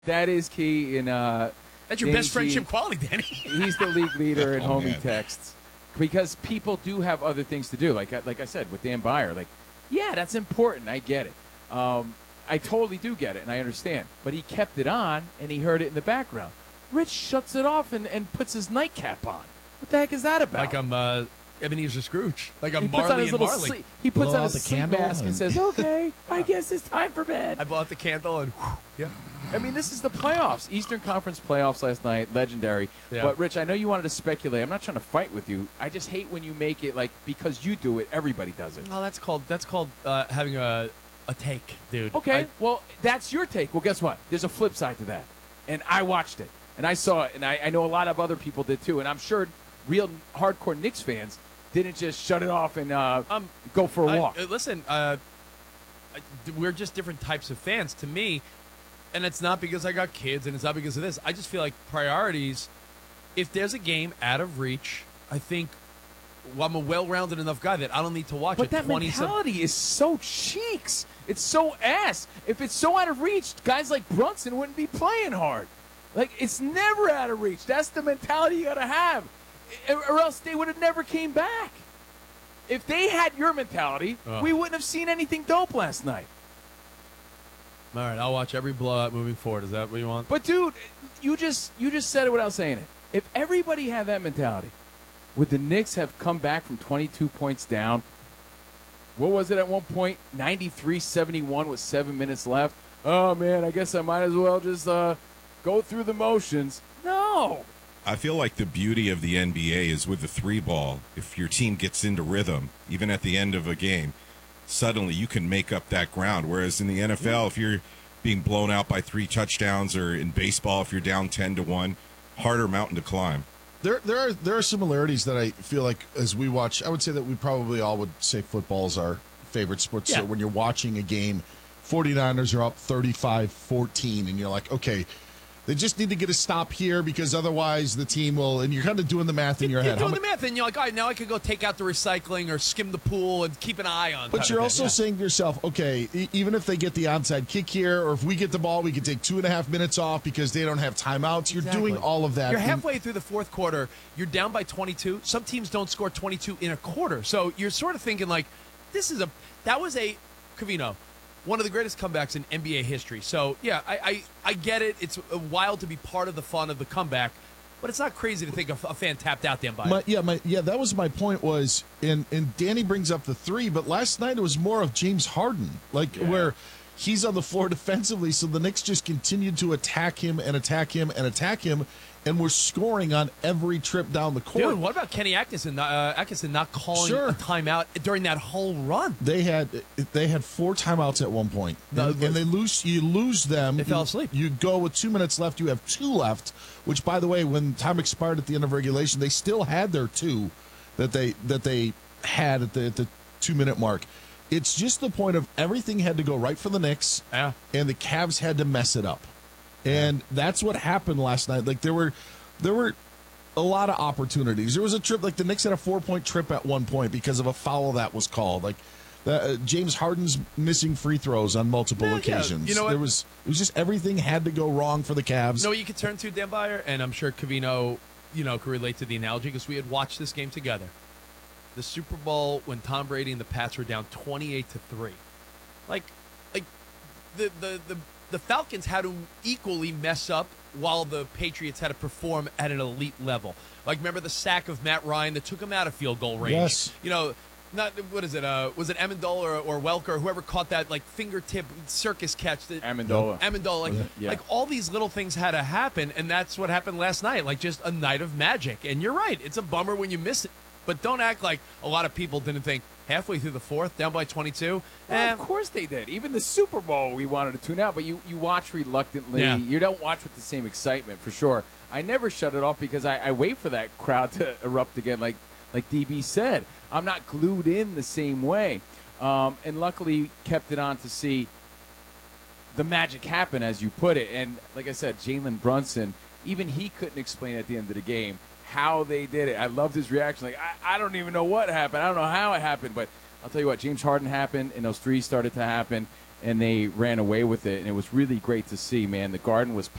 That is key in That's your Danny best friendship G. quality, Danny. He's the league leader in homie man. texts because people do have other things to do. Like I said with Dan Byer, yeah, that's important. I get it. I totally do get it, and I understand. But he kept it on, and he heard it in the background. Rich shuts it off and puts his nightcap on. What the heck is that about? Like I'm Ebenezer Scrooge. Like I'm He puts on Marley his and little Marley. sleep. He puts Blow on out his the sleep candle mask and and- says, "Okay, I guess it's time for bed." I blow out the candle and yeah. I mean, this is the playoffs. Eastern Conference playoffs last night, legendary. Yeah. But, Rich, I know you wanted to speculate. I'm not trying to fight with you. I just hate when you make it like because you do it, everybody does it. Well, that's called having a take, dude. Okay, well, that's your take. Well, guess what? There's a flip side to that. And I watched it, and I saw it, and I know a lot of other people did too. And I'm sure real hardcore Knicks fans didn't just shut it off and go for a walk. Listen, we're just different types of fans. To me, and it's not because I got kids, and it's not because of this. I just feel like priorities. If there's a game out of reach, I think I'm a well-rounded enough guy that I don't need to watch But it. that mentality is so cheeks. It's so ass. If it's so out of reach, guys like Brunson wouldn't be playing hard. Like, it's never out of reach. That's the mentality you got to have. Or else they would have never came back. If they had your mentality, we wouldn't have seen anything dope last night. All right, I'll watch every blowout moving forward. Is that what you want? But, dude, you just said it without saying it. If everybody had that mentality, would the Knicks have come back from 22 points down? What was it at one point? 93-71 with 7 minutes left. Oh, man, I guess I might as well just go through the motions. No. I feel like the beauty of the NBA is with the three ball. If your team gets into rhythm, even at the end of a game, suddenly you can make up that ground. Whereas in the NFL, if you're being blown out by 3 touchdowns, or in baseball, if you're down 10-1, harder mountain to climb. There are similarities that I feel like as we watch. I would say that we probably all would say football is our favorite sport. Yeah. So when you're watching a game, 49ers are up 35-14, and you're like, okay, they just need to get a stop here because otherwise the team will. And you're kind of doing the math in your head. You're doing the math, and you're like, all right, now I could go take out the recycling or skim the pool and keep an eye on. But you're also saying to yourself, okay, even if they get the onside kick here, or if we get the ball, we can take 2.5 minutes off because they don't have timeouts. You're doing all of that. You're halfway through the fourth quarter. You're down by 22. Some teams don't score 22 in a quarter. So you're sort of thinking like, that was a Covino, one of the greatest comebacks in NBA history. So, yeah, I get it. It's wild to be part of the fun of the comeback, but it's not crazy to think a fan tapped out Dan Byer. That was my point was, and Danny brings up the 3, but last night it was more of James Harden, where he's on the floor defensively, so the Knicks just continued to attack him and attack him and attack him, and we're scoring on every trip down the court. Dude, what about Kenny Atkinson not calling Sure. a timeout during that whole run? They had 4 timeouts at one point, and you lose them. They fell asleep. You go with 2 minutes left. You have 2 left, which, by the way, when time expired at the end of regulation, they still had their 2 that they had at the 2-minute mark. It's just the point of everything had to go right for the Knicks, and the Cavs had to mess it up. And that's what happened last night. Like there were a lot of opportunities. There was a trip, like the Knicks had a 4-point trip at one point because of a foul that was called. Like James Harden's missing free throws on multiple occasions. You know what? It was just everything had to go wrong for the Cavs. You know what you could turn to, Dan Byer? And I'm sure Covino, could relate to the analogy because we had watched this game together. The Super Bowl when Tom Brady and the Pats were down 28-3. Like the Falcons had to equally mess up while the Patriots had to perform at an elite level. Like, remember the sack of Matt Ryan that took him out of field goal range? Yes. What is it? Was it Amendola or Welker, whoever caught that like fingertip circus catch? Amendola. Like all these little things had to happen, and that's what happened last night. Like just a night of magic. And you're right, it's a bummer when you miss it. But don't act like a lot of people didn't think halfway through the fourth, down by 22. Well, of course they did. Even the Super Bowl, we wanted to tune out, but you watch reluctantly. Yeah. You don't watch with the same excitement, for sure. I never shut it off because I wait for that crowd to erupt again, like DB said. I'm not glued in the same way. And luckily kept it on to see the magic happen, as you put it. And like I said, Jalen Brunson, even he couldn't explain at the end of the game how they did it. I loved his reaction. Like, I don't even know what happened. I don't know how it happened, but I'll tell you what, James Harden happened, and those 3s started to happen. and they ran away with it, and it was really great to see, man. The Garden was